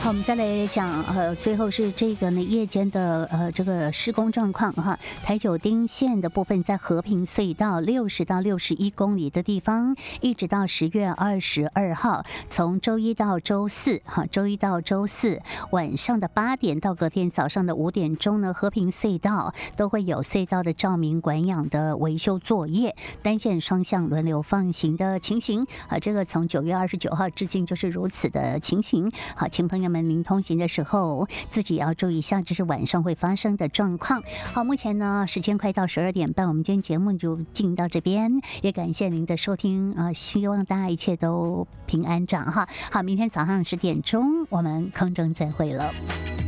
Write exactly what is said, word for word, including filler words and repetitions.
好，我们再来讲，呃，最后是这个呢，夜间的呃这个施工状况哈。台九丁线的部分在和平隧道六十到六十一公里的地方，一直到十月二十二号，从周一到周四哈，周一到周四晚上的八点到隔天早上的五点钟呢，和平隧道都会有隧道的照明管养的维修作业，单线双向轮流放行的情形啊。这个从九月二十九号至今就是如此的情形。好，请朋友们您通行的时候自己要注意一下，这是晚上会发生的状况。好，目前呢时间快到十二点半，我们今天节目就进到这边，也感谢您的收听啊、呃，希望大家一切都平安长哈。好，明天早上十点钟我们空中再会了。